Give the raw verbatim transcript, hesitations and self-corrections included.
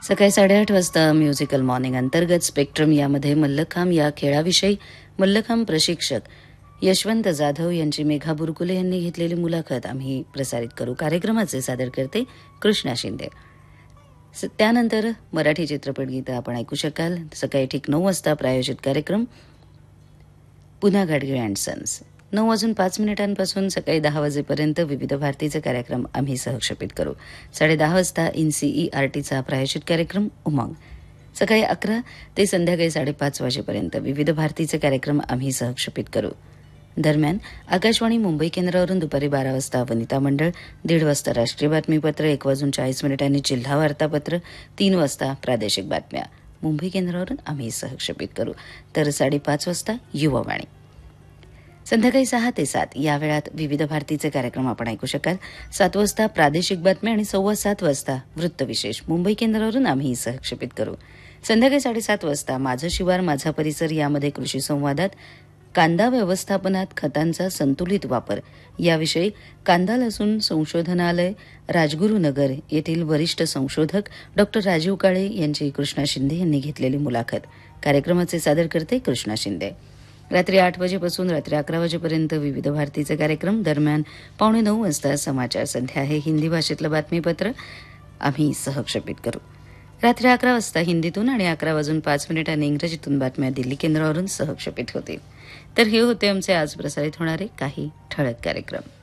सकाळी साडेआठ वाजता म्युझिकल मॉर्निंग अंतर्गत स्पेक्ट्रम यामध्ये मल्लखांब या खेळाविषयी मल्लखांब प्रशिक्षक यशवंत जाधव यांची मेघा बुरकुले यांनी घेतलेली मुलाखत आम्ही प्रसारित करू. कार्यक्रमाचे सादर करते कृष्णा शिंदे. त्यानंतर मराठी चित्रपट गीतं आपण ऐकू शकाल. सकाळी ठीक नऊ वाजता प्रायोजित कार्यक्रम पुन्हा गाडगीळ अँड सन्स. नऊ वाजून पाच मिनिटांपासून सकाळी दहा वाजेपर्यंत विविध भारतीचे कार्यक्रम आम्ही सहक्षेपित करू. साडे दहा वाजता एनसीईआरटीचा प्रायोजित कार्यक्रम उमंग. सकाळी अकरा ते संध्याकाळी साडेपाच वाजेपर्यंत विविध भारतीचे कार्यक्रम आम्ही सहक्षेपित करू. दरम्यान आकाशवाणी मुंबई केंद्रावरून दुपारी बारा वाजता वनिता मंडळ, दीड वाजता राष्ट्रीय बातमीपत्र, एक वाजून चाळीस मिनिटांनी जिल्हा वार्तापत्र, तीन वाजता प्रादेशिक बातम्या मुंबई केंद्रावरून आम्ही सहक्षेपित करू. तर साडेपाच वाजता युवावाणी. संध्याकाळी सहा ते सात या वेळात विविध भारतीचे कार्यक्रम आपण ऐकू शकाल. सात वाजता प्रादेशिक बातम्या आणि सव्वा सात वाजता वृत्तविशेष मुंबई केंद्रावरून आम्ही सहक्षेपित करू. संध्याकाळी साडेसात वाजता माझं शिवार माझा परिसर यामध्ये कृषी संवादात कांदा व्यवस्थापनात खतांचा संतुलित वापर याविषयी कांदा लसूण संशोधनालय राजगुरुनगर येथील वरिष्ठ संशोधक डॉक्टर राजीव काळे यांची कृष्णा शिंदे यांनी घेतलेली मुलाखत. कार्यक्रमाचे सादर करते कृष्णा शिंदे. रात्री आठ वाजेपासून रात्री अकरा वाजेपर्यंत विविध भारतीचे कार्यक्रम. दरम्यान पावणे नऊ वाजता समाचार संध्या हे हिंदी भाषेतलं बातमीपत्र आम्ही सहक्षेपित करू. रात्री अकरा वाजता हिंदीतून आणि अकरा वाजून पाच मिनिटांनी इंग्रजीतून बातम्या दिल्ली केंद्रावरून सहक्षेपित होतील. तर हे होते आमचे आज प्रसारित होणारे काही ठळक कार्यक्रम.